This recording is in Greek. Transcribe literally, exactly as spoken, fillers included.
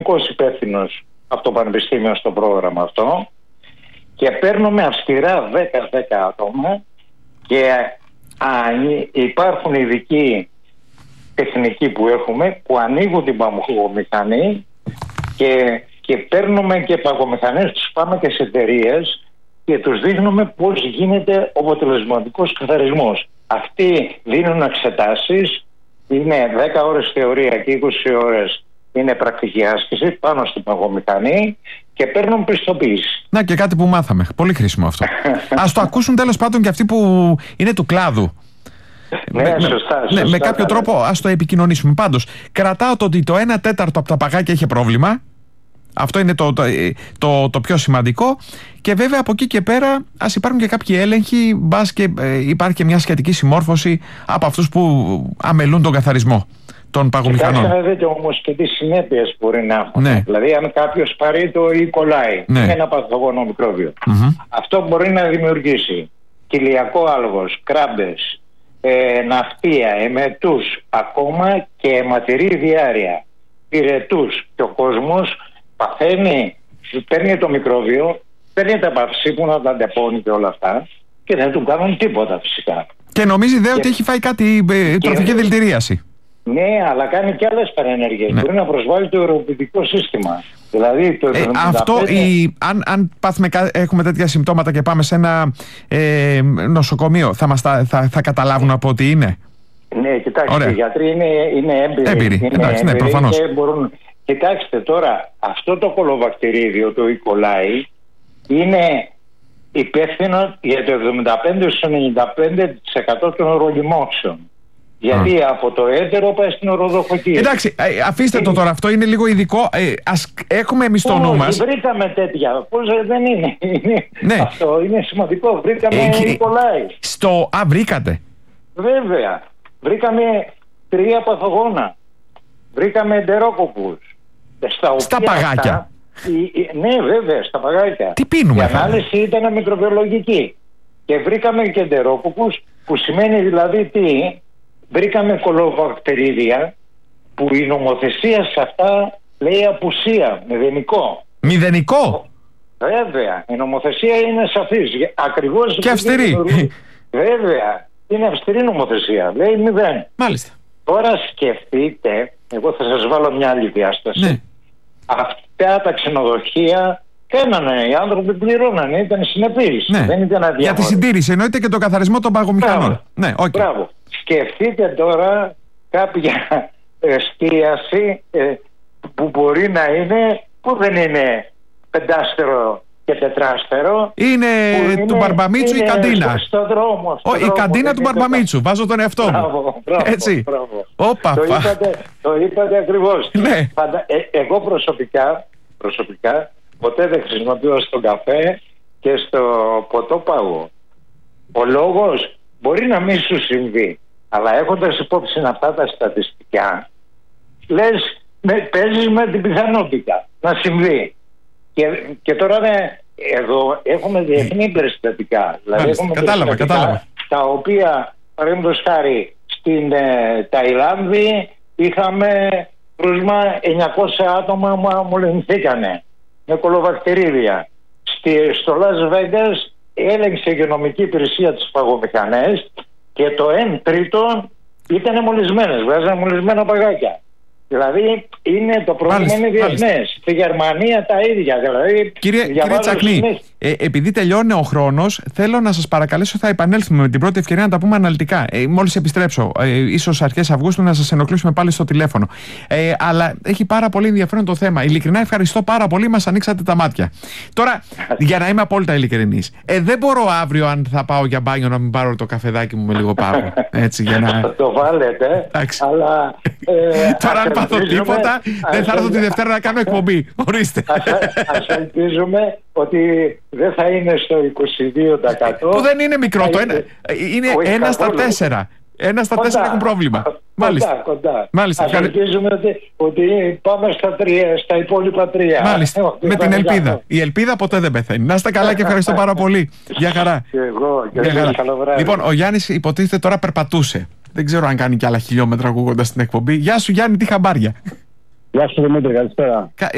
γενικός υπεύθυνος από το Πανεπιστήμιο στο πρόγραμμα αυτό και παίρνουμε αυστηρά δέκα δέκα άτομα και α, υπάρχουν ειδικοί τεχνικοί που έχουμε που ανοίγουν την παγομηχανή και, και παίρνουμε και παγομηχανές, τους πάμε και σε εταιρείες και τους δείχνουμε πώς γίνεται ο αποτελεσματικός καθαρισμός. Αυτοί δίνουν εξετάσεις, είναι δέκα ώρες θεωρία και είκοσι ώρες είναι πρακτική άσκηση πάνω στην παγομηχανή και παίρνουν πιστοποίηση. Να και κάτι που μάθαμε. Πολύ χρήσιμο αυτό. Ας το ακούσουν τέλος πάντων και αυτοί που είναι του κλάδου. Ναι, με, σωστά, σωστά, ναι, με κάποιο καλά. τρόπο ας το επικοινωνήσουμε. Πάντως, κρατάω το ότι το ένα τέταρτο από τα παγάκια είχε πρόβλημα. Αυτό είναι το, το, το, το πιο σημαντικό. Και βέβαια από εκεί και πέρα ας υπάρχουν και κάποιοι έλεγχοι, μπας και ε, υπάρχει και μια σχετική συμμόρφωση από αυτούς που αμελούν τον καθαρισμό των παγομηχανών. Κοιτάξτε να δείτε όμως και τις συνέπειες που μπορεί να έχουν. Ναι. Δηλαδή αν κάποιος πάρει το E. coli, ναι. είναι ένα παθογόνο μικρόβιο. Mm-hmm. Αυτό μπορεί να δημιουργήσει κοιλιακό άλγος, κράμπες, ε, ναυτία, εμετούς, ακόμα και αιματηρή διάρρεια, πυρετούς. Και ο κόσμος παθαίνει, παίρνει το μικρόβιο, παίρνει τα παυσίπονα, τα ντεπώνει και όλα αυτά και δεν του κάνουν τίποτα φυσικά. Και νομίζει δε και... ότι έχει φάει κάτι ε, τροφική δηλητηρίαση. Ναι, αλλά κάνει και άλλες παρενέργειες. Ναι. Μπορεί να προσβάλλει το αιροποιητικό σύστημα. Δηλαδή το ε, αυτό, η, αν, αν πάθουμε, έχουμε τέτοια συμπτώματα και πάμε σε ένα ε, νοσοκομείο, θα, μας τα, θα, θα καταλάβουν από ό,τι είναι. Ναι, κοιτάξτε, οι γιατροί είναι, είναι έμπειροι. Έμπειροι, είναι εντάξει, ναι, έμπειροι προφανώς. Και μπορούν... Κοιτάξτε τώρα, αυτό το κολοβακτηρίδιο, το E. coli, είναι υπεύθυνο για το εβδομήντα πέντε με ενενήντα πέντε τοις εκατό των ορολιμόξεων. Γιατί Α. από το έντερο πάει στην οροδοχοκία. Εντάξει, αφήστε το τώρα, αυτό είναι λίγο ειδικό. Ε, ας έχουμε εμείς το νου μας. Βρήκαμε τέτοια. Πώς δεν είναι. Ναι. Αυτό είναι σημαντικό. Βρήκαμε ε, E. coli. Στο... Α, βρήκατε. Βέβαια. Βρήκαμε τρία παθογόνα. Βρήκαμε εντερόκοκκους. Στα, στα παγάκια. Αυτά, η, η, ναι, βέβαια, στα παγάκια. Τι πίνουμε. Η ανάλυση ήταν μικροβιολογική. Και βρήκαμε και εντερόκοκκους, που σημαίνει δηλαδή τι. Βρήκαμε κολοβακτερίδια που η νομοθεσία σε αυτά λέει απουσία, μηδενικό. Μηδενικό. Βέβαια, η νομοθεσία είναι σαφής. Ακριβώς και αυστηρή. Βέβαια, είναι αυστηρή νομοθεσία. Λέει μηδέν. Μάλιστα. Τώρα σκεφτείτε, εγώ θα σας βάλω μια άλλη διάσταση. Ναι. Αυτά τα ξενοδοχεία κάνανε, οι άνθρωποι πληρώνανε, ήταν συνεπείς. Ναι. Δεν ήταν αδιάφοροι. Για τη συντήρηση εννοείται και το καθαρισμό των παγομηχανών. Ναι, okay. Μπράβο. Σκεφτείτε τώρα κάποια εστίαση ε, που μπορεί να είναι, που δεν είναι πεντάστερο και τετράστερο. Είναι, είναι του Μπαρμπαμίτσου η καντίνα. Στο δρόμο. Στο Ο, δρόμο, η καντίνα του Μπαρμπαμίτσου. Βάζω τον εαυτό μου. Μπράβο, μπράβο, έτσι. Μπράβο. Όπα, το, είπατε, το είπατε ακριβώς. Ναι. Παντα, ε, εγώ προσωπικά, προσωπικά ποτέ δεν χρησιμοποιώ στον καφέ και στο ποτό πάγο. Ο λόγος μπορεί να μην σου συμβεί. Αλλά έχοντας υπόψη αυτά τα στατιστικά, λες, με, παίζεις με την πιθανότητα να συμβεί. Και, και τώρα ναι, εδώ έχουμε διεθνή περιστατικά. Δηλαδή έχουμε κατάλαβα, κατάλαβα. Τα οποία, παραδείγματος χάρη, στην ε, Ταϊλάνδη είχαμε κρούσμα εννιακόσια άτομα που μολυνθήκανε με κολοβακτηρίδια. Στη, στο Λας Βέγκας έλεγξε η υγειονομική υπηρεσία τις παγομηχανές και το εν τρίτο ήταν μολυσμένες, βγάζανε μολυσμένα παγάκια. Δηλαδή είναι, το πρόβλημα είναι διεθνές. Στη Γερμανία τα ίδια. Δηλαδή, κύριε κύριε Τσακνή, ε, επειδή τελειώνει ο χρόνος, θέλω να σας παρακαλέσω, θα επανέλθουμε με την πρώτη ευκαιρία να τα πούμε αναλυτικά. Ε, μόλις επιστρέψω, ε, ίσως αρχές Αυγούστου, να σας ενοχλήσουμε πάλι στο τηλέφωνο. Ε, αλλά έχει πάρα πολύ ενδιαφέρον το θέμα. Ειλικρινά ευχαριστώ πάρα πολύ, μας ανοίξατε τα μάτια. Τώρα, για να είμαι απόλυτα ειλικρινής, ε, δεν μπορώ αύριο, αν θα πάω για μπάνιο, να μην πάρω το καφεδάκι μου με λίγο πάγο. Έτσι, για να... Θα το βάλετε, αλλά... Ε, τώρα αν πάθω τίποτα, δεν θα έρθω τη Δευτέρα να κάνω εκπομπή. Ορίστε. Ας ελπίζουμε ότι δεν θα είναι στο είκοσι δύο τοις εκατό. Που δεν είναι μικρό. Το ένα, είναι ένα στα τέσσερα. Ένα στα τέσσερα έχουν πρόβλημα. Μάλιστα. Κοντά, κοντά. Μάλιστα. Ας ελπίζουμε ότι, ότι πάμε στα, τρία, στα υπόλοιπα τρία. Μάλιστα. Με την ελπίδα. Η ελπίδα ποτέ δεν πεθαίνει. Να είστε καλά και ευχαριστώ πάρα πολύ. Γεια χαρά. Και εγώ. Και εγώ. Καλό βράδυ. Λοιπόν, ο Γιάννης υποτίθεται τώρα περπατούσε. Δεν ξέρω αν κάνει και άλλα χιλιόμετρα ακούγοντας την εκπομπή. Γεια σου Γιάννη, τι χαμπάρια. Γεια σου Δημήτρη, καλησπέρα.